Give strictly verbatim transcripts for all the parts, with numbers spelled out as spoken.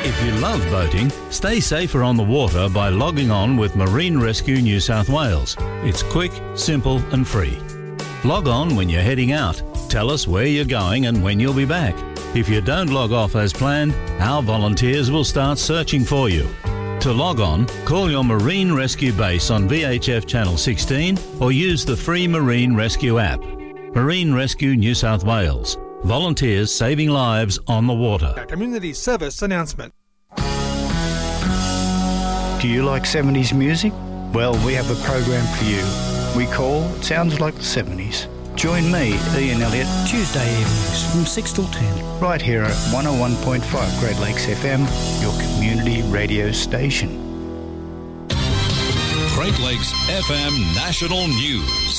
If you love boating, stay safer on the water by logging on with Marine Rescue New South Wales. It's quick, simple and free. Log on when you're heading out. Tell us where you're going and when you'll be back. If you don't log off as planned, our volunteers will start searching for you. To log on, call your Marine Rescue base on V H F Channel sixteen or use the free Marine Rescue app. Marine Rescue New South Wales. Volunteers saving lives on the water. A community service announcement. Do you like seventies music? Well, we have a program for you. We call Sounds Like the seventies. Join me, Ian Elliott, Tuesday evenings from six till ten. Right here at one oh one point five Great Lakes F M, your community radio station. Great Lakes F M National News.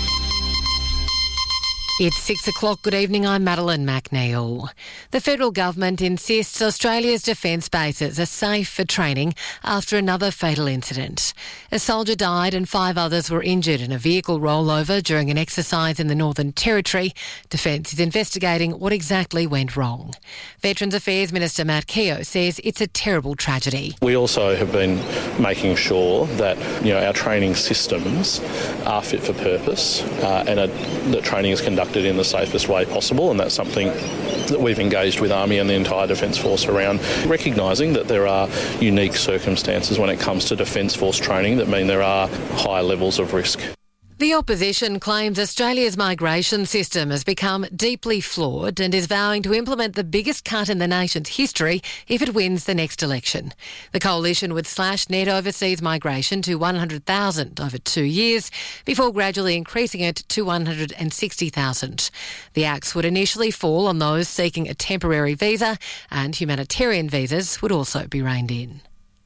It's six o'clock. Good evening, I'm Madeline McNeil. The federal government insists Australia's defence bases are safe for training after another fatal incident. A soldier died and five others were injured in a vehicle rollover during an exercise in the Northern Territory. Defence is investigating what exactly went wrong. Veterans Affairs Minister Matt Keogh says it's a terrible tragedy. We also have been making sure that, you know, our training systems are fit for purpose uh, and are, that training is conducted in the safest way possible, and that's something that we've engaged with Army and the entire Defence Force around, recognising that there are unique circumstances when it comes to Defence Force training that mean there are high levels of risk. The opposition claims Australia's migration system has become deeply flawed and is vowing to implement the biggest cut in the nation's history if it wins the next election. The coalition would slash net overseas migration to one hundred thousand over two years before gradually increasing it to one hundred sixty thousand. The axe would initially fall on those seeking a temporary visa, and humanitarian visas would also be reined in.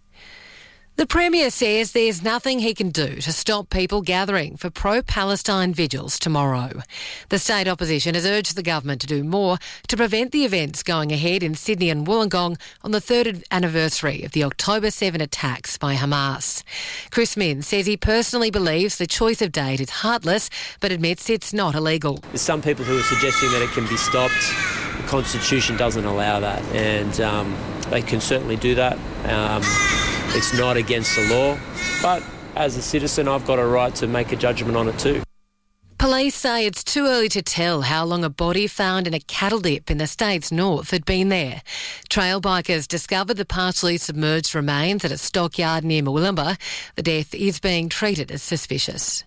The Premier says there's nothing he can do to stop people gathering for pro-Palestine vigils tomorrow. The state opposition has urged the government to do more to prevent the events going ahead in Sydney and Wollongong on the third anniversary of the October seventh attacks by Hamas. Chris Minns says he personally believes the choice of date is heartless, but admits it's not illegal. There's some people who are suggesting that it can be stopped. The Constitution doesn't allow that, and um, they can certainly do that. Um, It's not against the law, but as a citizen, I've got a right to make a judgment on it too. Police say it's too early to tell how long a body found in a cattle dip in the state's north had been there. Trail bikers discovered the partially submerged remains at a stockyard near Murwillumbah. The death is being treated as suspicious.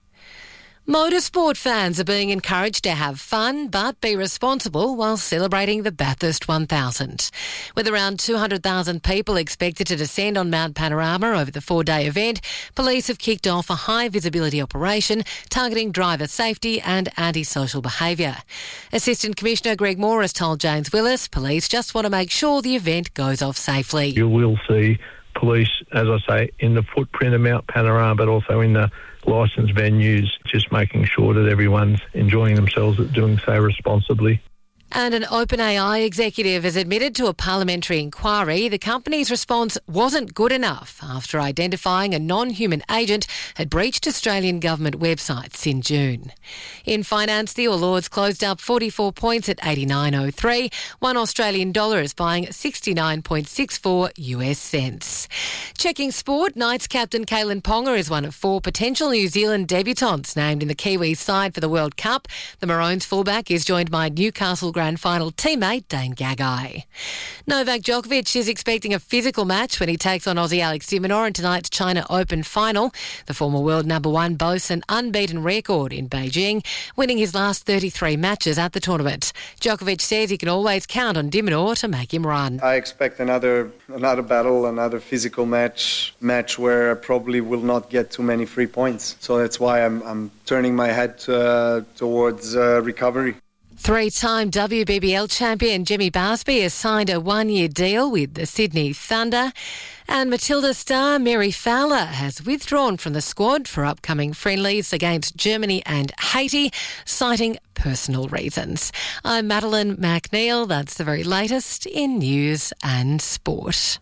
Motorsport fans are being encouraged to have fun but be responsible while celebrating the Bathurst one thousand. With around two hundred thousand people expected to descend on Mount Panorama over the four-day event, police have kicked off a high-visibility operation targeting driver safety and antisocial behaviour. Assistant Commissioner Greg Moore has told James Willis police just want to make sure the event goes off safely. You will see police, as I say, in the footprint of Mount Panorama, but also in the licensed venues, just making sure that everyone's enjoying themselves, doing so responsibly. And an OpenAI executive has admitted to a parliamentary inquiry the company's response wasn't good enough after identifying a non-human agent had breached Australian government websites in June. In finance, the All Ords closed up forty-four points at eighty-nine oh three. One Australian dollar is buying sixty-nine point six four US cents. Checking sport, Knights captain Kalen Ponga is one of four potential New Zealand debutants named in the Kiwis side for the World Cup. The Maroons fullback is joined by Newcastle Grand Final teammate Dane Gagai. Novak Djokovic is expecting a physical match when he takes on Aussie Alex de Minaur in tonight's China Open final. The former world number one boasts an unbeaten record in Beijing, winning his last thirty-three matches at the tournament. Djokovic says he can always count on de Minaur to make him run. I expect another another battle, another physical match, match where I probably will not get too many free points. So that's why I'm, I'm turning my head uh, towards uh, recovery. Three-time W B B L champion Jimmy Barsby has signed a one-year deal with the Sydney Thunder. And Matilda star Mary Fowler has withdrawn from the squad for upcoming friendlies against Germany and Haiti, citing personal reasons. I'm Madeline McNeil. That's the very latest in news and sport.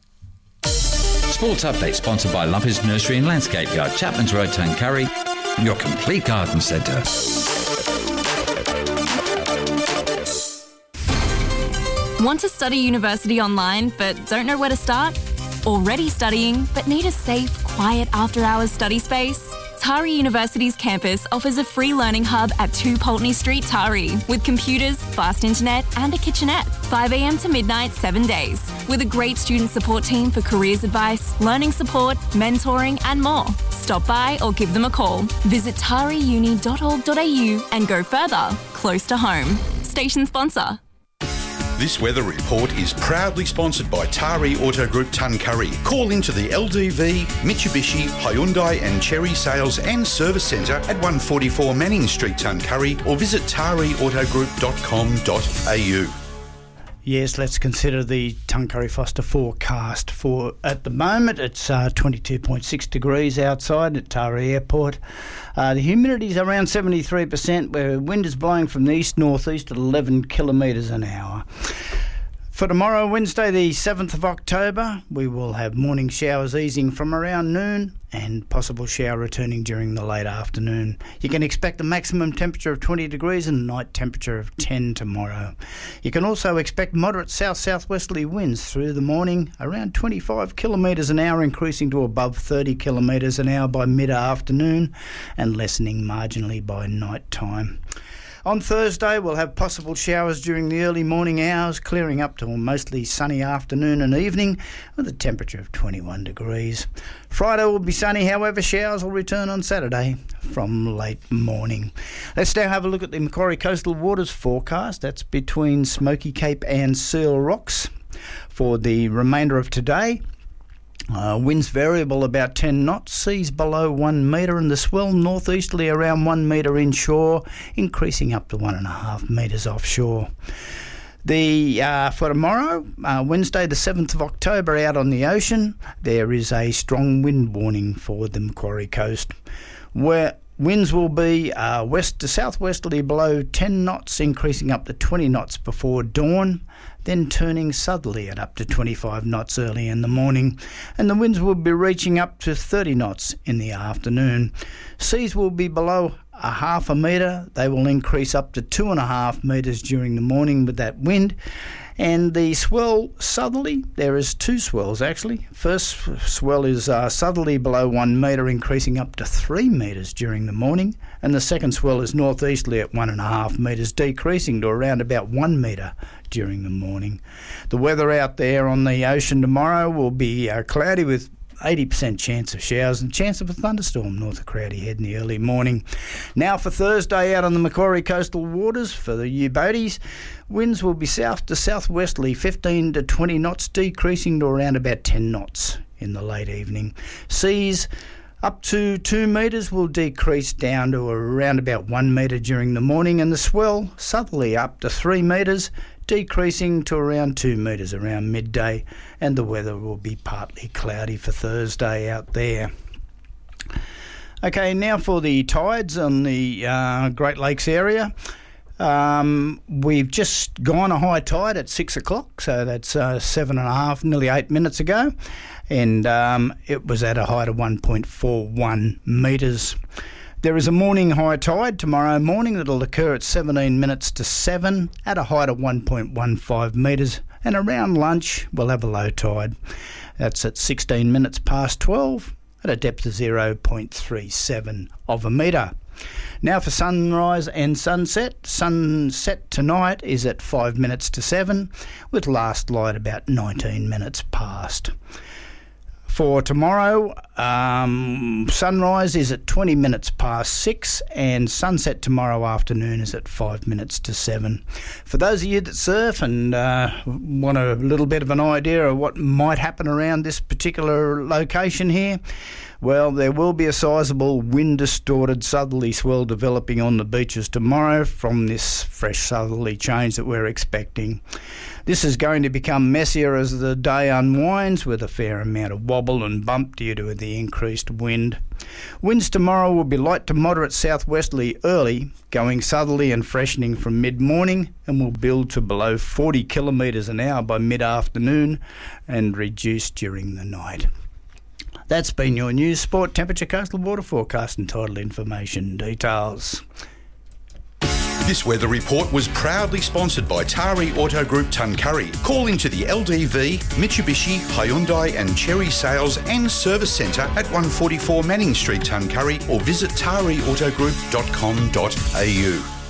Sports Update sponsored by Lumpy's Nursery and Landscape Yard, Chapman's Road, Tuncurry, your complete garden centre. Want to study university online but don't know where to start? Already studying but need a safe, quiet after-hours study space? Tari University's campus offers a free learning hub at two Pulteney Street, Tari, with computers, fast internet and a kitchenette, five a m to midnight, seven days, with a great student support team for careers advice, learning support, mentoring and more. Stop by or give them a call. Visit tari uni dot org dot a u and go further, close to home. Station sponsor. This weather report is proudly sponsored by Tari Auto Group Tuncurry. Call into the L D V, Mitsubishi, Hyundai and Chery Sales and Service Centre at one forty-four Manning Street, Tuncurry, or visit tari auto group dot com dot a u. Yes, let's consider the Tuncurry Foster forecast. For at the moment, it's uh, twenty-two point six degrees outside at Tari Airport. Uh, the humidity is around seventy-three percent, where wind is blowing from the east-northeast at eleven kilometres an hour. For tomorrow, Wednesday the seventh of October, we will have morning showers easing from around noon and possible shower returning during the late afternoon. You can expect a maximum temperature of twenty degrees and a night temperature of ten tomorrow. You can also expect moderate south-southwesterly winds through the morning, around twenty-five kilometres an hour, increasing to above thirty kilometres an hour by mid-afternoon and lessening marginally by night time. On Thursday, we'll have possible showers during the early morning hours, clearing up to a mostly sunny afternoon and evening with a temperature of twenty-one degrees. Friday will be sunny, however, showers will return on Saturday from late morning. Let's now have a look at the Macquarie Coastal Waters forecast. That's between Smoky Cape and Seal Rocks for the remainder of today. Uh, winds variable about ten knots, seas below one metre, and the swell northeasterly around one metre inshore, increasing up to one and a half metres offshore. The uh, for tomorrow, uh, Wednesday the seventh of October, out on the ocean, there is a strong wind warning for the Macquarie coast, where winds will be uh, west to southwesterly below ten knots, increasing up to twenty knots before dawn, then turning southerly at up to twenty-five knots early in the morning, and the winds will be reaching up to thirty knots in the afternoon. Seas will be below a half a metre. They will increase up to two and a half metres during the morning with that wind. And the swell southerly, there is two swells actually. First swell is uh, southerly below one metre, increasing up to three metres during the morning. And the second swell is northeasterly at one and a half metres, decreasing to around about one metre during the morning. The weather out there on the ocean tomorrow will be uh, cloudy with eighty percent chance of showers and chance of a thunderstorm north of Crowdy Head in the early morning. Now for Thursday out on the Macquarie Coastal Waters for the U-boaties, winds will be south to southwesterly fifteen to twenty knots, decreasing to around about ten knots in the late evening. Seas up to two metres will decrease down to around about one metre during the morning, and the swell southerly up to three metres, decreasing to around two metres around midday, and the weather will be partly cloudy for Thursday out there. Okay, now for the tides on the uh, Great Lakes area. Um, we've just gone a high tide at six o'clock, so that's uh, seven and a half, nearly eight minutes ago, and um, it was at a height of one point four one metres. There is a morning high tide tomorrow morning that will occur at seventeen minutes to seven at a height of one point one five metres, and around lunch we'll have a low tide. That's at sixteen minutes past twelve at a depth of zero point three seven of a metre. Now for sunrise and sunset. Sunset tonight is at five minutes to seven, with last light about nineteen minutes past. For tomorrow, um, sunrise is at twenty minutes past six, and sunset tomorrow afternoon is at five minutes to seven. For those of you that surf and uh, want a little bit of an idea of what might happen around this particular location here, well, there will be a sizable wind-distorted southerly swell developing on the beaches tomorrow from this fresh southerly change that we're expecting. This is going to become messier as the day unwinds, with a fair amount of wobble and bump due to the increased wind. Winds tomorrow will be light to moderate southwesterly early, going southerly and freshening from mid-morning, and will build to below forty kilometres an hour by mid-afternoon and reduce during the night. That's been your news, sport, temperature, coastal water forecast and tidal information details. This weather report was proudly sponsored by Tari Auto Group Tuncurry. Call into the L D V, Mitsubishi, Hyundai and Cherry Sales and Service Centre at one forty-four Manning Street, Tuncurry, or visit tari auto group dot com dot a u.